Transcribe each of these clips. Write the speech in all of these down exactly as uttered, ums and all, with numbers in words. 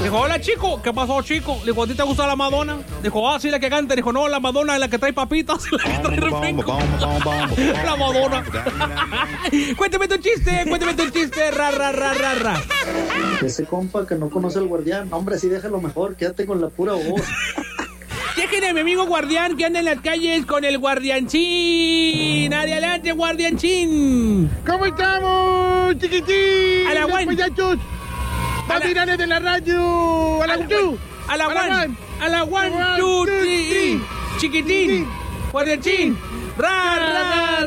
Dijo, hola, chico. ¿Qué pasó, chico? Le dijo, ¿a ti te gusta la Madonna? Dijo, ah, sí, la que canta. Dijo, no, la Madonna es la que trae papitas. La que trae refresco. La Madonna. Cuéntame tu chiste, cuéntame tu chiste. Ra, ra, ra, ra, ra. Ese compa que no conoce al guardián. Hombre, sí, déjalo mejor. Quédate con la pura voz. Dejen a mi amigo guardián que anda en las calles con el guardianchín. Adelante, guardianchín. ¿Cómo estamos, chiquitín? A la one. Muchachos. Patirales de la radio. A la two. A la one. A la one, two, three. Chiquitín. Guardianchín. Ra, ra,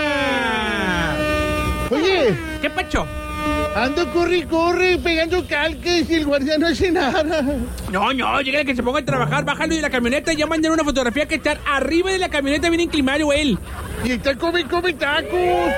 ra. Oye. ¿Qué pacho? Ando corre y corre pegando calques y el guardián no hace nada. No, no, llega que se ponga a trabajar, bájalo de la camioneta y ya mandan una fotografía que está arriba de la camioneta bien inclinado él. Y está come, come tacos.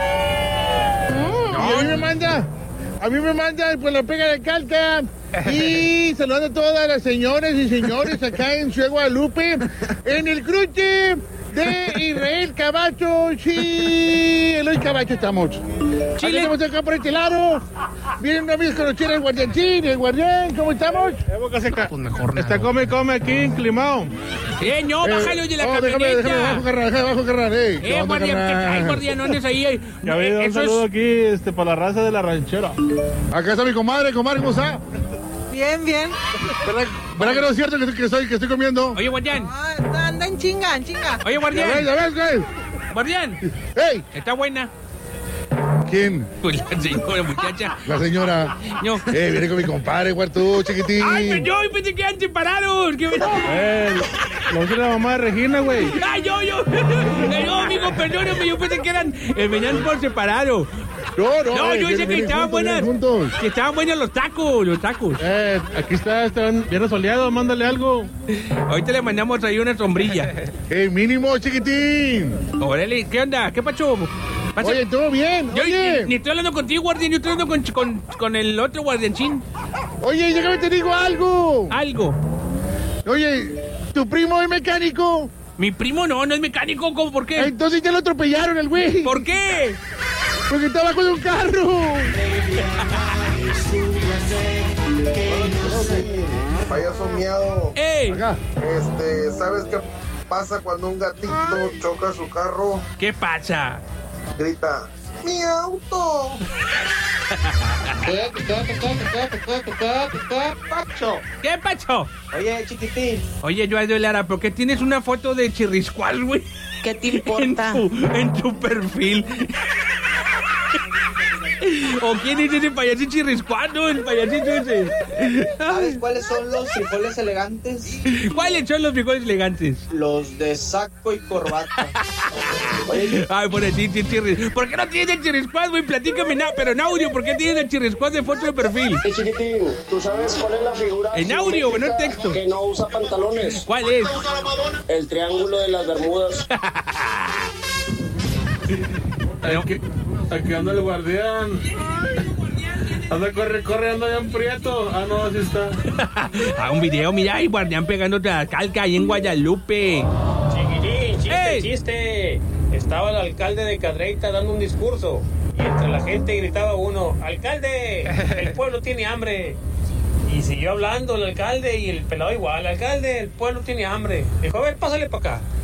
No. Y a mí me manda, a mí me manda pues la pega de calca. Y saludando a todas las señoras y señores acá en Ciudad Guadalupe, en el cruce de Israel Cabacho, sí, Eloy Cabacho estamos. Chile. Estamos acá por este lado. Vienen amigos conocidos el guardianchín, el guardián, ¿cómo estamos? Pues mejor está come, come aquí, inclimado. Eh, no, bájalo de la oh, camioneta. Déjame, déjame, bajo carrar, déjame, bajo carrar, eh. Eh, guardián, ¿qué traes, guardián? ¿Dónde es ahí? Ya vi, un saludo aquí, este, para la raza de la ranchera. Acá está mi comadre, comadre, ¿cómo está? Bien, bien. ¿Verdad, ¿verdad que no es cierto que, que, estoy, que estoy comiendo? Oye, guardián. No, anda en chinga, en chinga. Oye, guardián. Ya ves, ya ves, güey. Guardián. ¡Ey! Está buena. ¿Quién? Pues la señora, muchacha. La señora. No. Eh, viene con mi compadre, tú, chiquitín. Ay, pero yo pensé que eran separados. Que... Eh, lo hizo la mamá de Regina, güey. Ay, yo, yo. Yo, amigo, perdóname, yo pensé que eran, eh, venían por separado. No, no. No, eh, yo vienen, pensé que vienen estaban juntos, buenas. vienen juntos. Que estaban buenos los tacos, los tacos. Eh, aquí está, están bien soleados, mándale algo. Ahorita le mandamos ahí una sombrilla. Eh, mínimo, chiquitín. Órale, ¿qué onda? ¿Qué pacho? Pasa... Oye, todo bien, Yo oye. Ni, ni estoy hablando contigo, guardián, yo estoy hablando con, con, con el otro guardianchín. Oye, déjame te digo algo. Algo. Oye, ¿tu primo es mecánico? Mi primo no, no es mecánico, ¿cómo? ¿Por qué? Entonces ya lo atropellaron el güey. ¿Por qué? Porque estaba bajo de un carro. Payaso miado. ¡Ey! Acá. Este, ¿sabes qué pasa cuando un gatito choca su carro? ¿Qué pasa? Grita, ¡mi auto! ¿Qué, qué, qué, qué, qué, qué, qué, qué, qué, pacho? ¿Qué pacho? Oye, chiquitín. Oye, Joaquín Lara, ¿por qué tienes una foto de Chirriscual, güey? ¿Qué te importa? En tu, en tu perfil. ¿O quién es ese payasito Chirriscual, no? El payasito ese. ¿Sabes cuáles son los frijoles elegantes? ¿Cuáles son los frijoles elegantes? Los de saco y corbata. Oye, ay, por decir Chirris. ¿Por qué no tienes el Chirriscual, güey? Platícame, na, pero en audio. ¿Por qué tienes el Chirriscual de foto de perfil? Hey, chiquitín, ¿tú sabes cuál es la figura En audio, no en texto. que no usa pantalones? ¿Cuál es? El triángulo de las Bermudas. Aquí, aquí anda el guardián. Anda, corre, corre, anda bien prieto. Ah, no, así está. Ah, un video, mira, ahí guardián pegándote a la calca ahí en Guadalupe. Chiquitín, chiste, ¡Ey! chiste. Estaba el alcalde de Cadreita dando un discurso y entre la gente gritaba uno, ¡alcalde! El pueblo tiene hambre. Y siguió hablando el alcalde y el pelado igual, alcalde, el pueblo tiene hambre. Dijo, a ver, pásale para acá.